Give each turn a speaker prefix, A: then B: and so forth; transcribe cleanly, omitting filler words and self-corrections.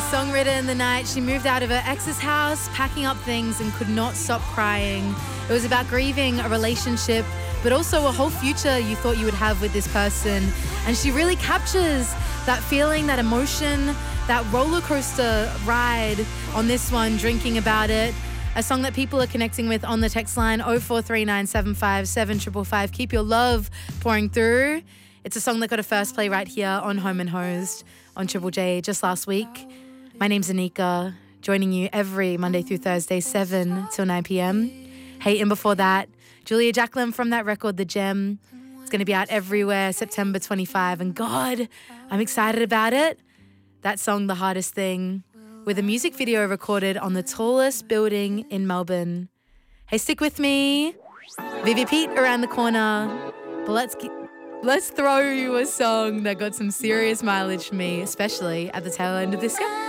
A: song written the night she moved out of her ex's house, packing up things and could not stop crying. It was about grieving a relationship, but also a whole future you thought you would have with this person. And she really captures that feeling, that emotion, that roller coaster ride on this one, Drinking About It. A song that people are connecting with on the text line 0439757555. Keep your love pouring through. It's a song that got a first play right here on Home and Hosed on Triple J just last week. My name's Anika, joining you every Monday through Thursday, 7 till 9 p.m. Hey, and before that, Julia Jacqueline from that record, The Gem. It's going to be out everywhere September 25. And God, I'm excited about it. That song, The Hardest Thing, with a music video recorded on the tallest building in Melbourne. Hey, stick with me. Vivi Pete around the corner. But let's throw you a song that got some serious mileage for me, especially at the tail end of this year.